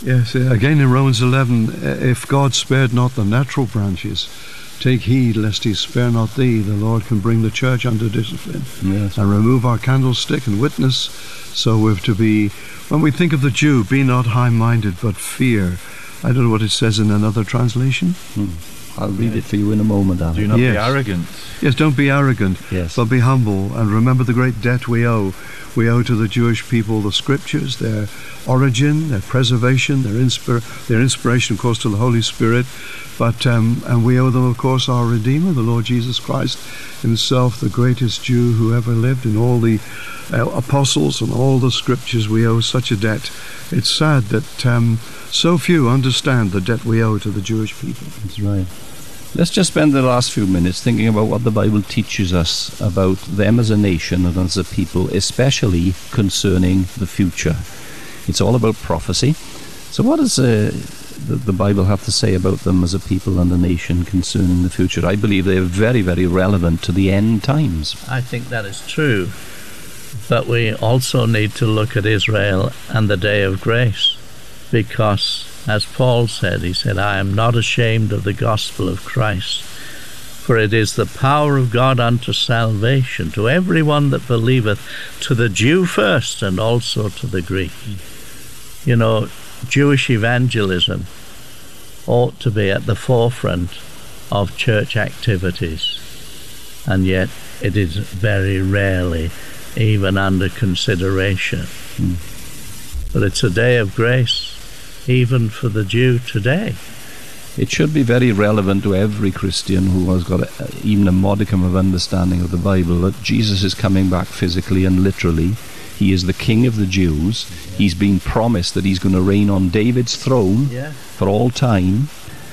Yes, again in Romans 11, if God spared not the natural branches, take heed lest he spare not thee. The Lord can bring the church under discipline, Yes. and remove our candlestick and witness. So we're to be, when we think of the Jew, be not high-minded, but fear. I don't know what it says in another translation. I'll read it for you in a moment, Alan. Do not be Yes. arrogant. Yes, don't be arrogant, Yes. but be humble, and remember the great debt we owe. We owe to the Jewish people the scriptures, their origin, their preservation, their inspiration, of course, to the Holy Spirit. But and we owe them, of course, our Redeemer, the Lord Jesus Christ himself, the greatest Jew who ever lived, in all the apostles and all the scriptures. We owe such a debt. It's sad that so few understand the debt we owe to the Jewish people. That's right. Let's just spend the last few minutes thinking about what the Bible teaches us about them as a nation and as a people, especially concerning the future. It's all about prophecy. So what does the Bible have to say about them as a people and a nation concerning the future? I believe they are very, very relevant to the end times. I think that is true. But we also need to look at Israel and the day of grace, because, as Paul said, he said, I am not ashamed of the gospel of Christ, for it is the power of God unto salvation to everyone that believeth, to the Jew first and also to the Greek. You know, Jewish evangelism ought to be at the forefront of church activities, and yet it is very rarely even under consideration. But it's a day of grace even for the Jew today. It should be very relevant to every Christian who has got even a modicum of understanding of the Bible, that Jesus is coming back physically and literally. He is the King of the Jews. He's been promised that he's going to reign on David's throne for all time,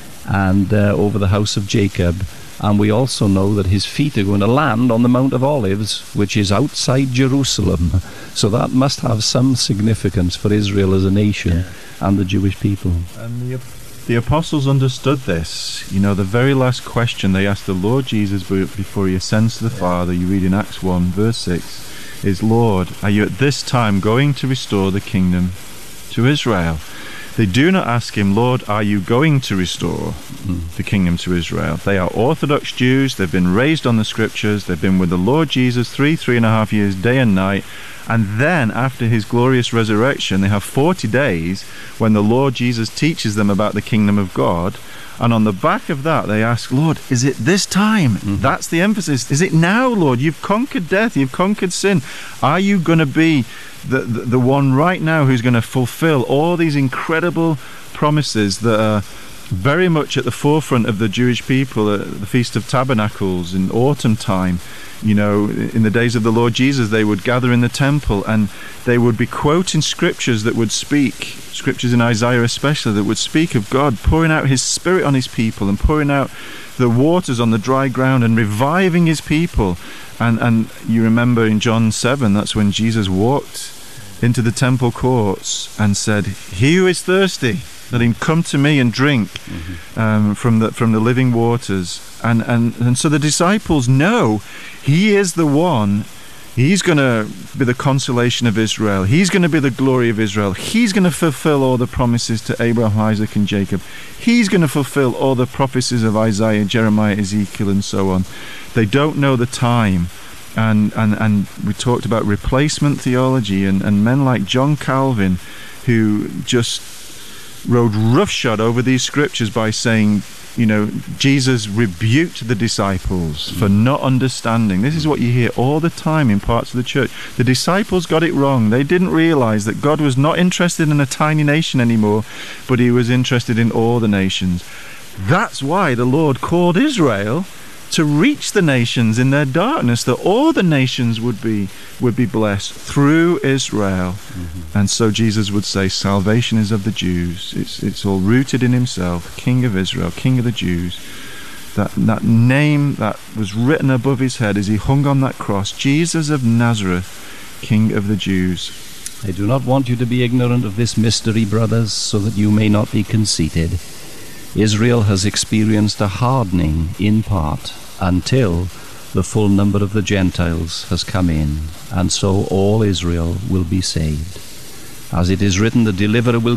and over the house of Jacob. And we also know that his feet are going to land on the Mount of Olives, which is outside Jerusalem. So that must have some significance for Israel as a nation and the Jewish people. And the apostles understood this. You know, the very last question they asked the Lord Jesus before he ascends to the Father, you read in Acts 1 verse 6, is, Lord, are you at this time going to restore the kingdom to Israel? They do not ask him, Lord, are you going to restore the kingdom to Israel? They are Orthodox Jews. They've been raised on the scriptures. They've been with the Lord Jesus 3.5 years, day and night. And then, after his glorious resurrection, they have 40 days when the Lord Jesus teaches them about the kingdom of God. And on the back of that, they ask, Lord, is it this time? That's the emphasis. Is it now, Lord? You've conquered death. You've conquered sin. Are you going to be the one right now who's going to fulfill all these incredible promises that are very much at the forefront of the Jewish people at the Feast of Tabernacles in autumn time? You know, in the days of the Lord Jesus, they would gather in the temple and they would be quoting scriptures that would speak, scriptures in Isaiah especially, that would speak of God pouring out his Spirit on his people and pouring out the waters on the dry ground and reviving his people. And you remember in John 7, that's when Jesus walked into the temple courts and said, he who is thirsty, let him come to me and drink from the living waters. And so the disciples know he is the one. He's going to be the consolation of Israel. He's going to be the glory of Israel. He's going to fulfill all the promises to Abraham, Isaac, and Jacob. He's going to fulfill all the prophecies of Isaiah, Jeremiah, Ezekiel, and so on. They don't know the time. And we talked about replacement theology and men like John Calvin, who just rode roughshod over these scriptures by saying, you know, Jesus rebuked the disciples for not understanding. This is what you hear all the time in parts of the church. The disciples got it wrong. They didn't realize that God was not interested in a tiny nation anymore, but he was interested in all the nations. That's why the Lord called Israel to reach the nations in their darkness, that all the nations would be blessed through Israel. And so Jesus would say, salvation is of the Jews. It's all rooted in himself, King of Israel, King of the Jews. That name that was written above his head as he hung on that cross, Jesus of Nazareth, King of the Jews. I do not want you to be ignorant of this mystery, brothers, so that you may not be conceited. Israel has experienced a hardening in part until the full number of the Gentiles has come in, and so all Israel will be saved. As it is written, the deliverer will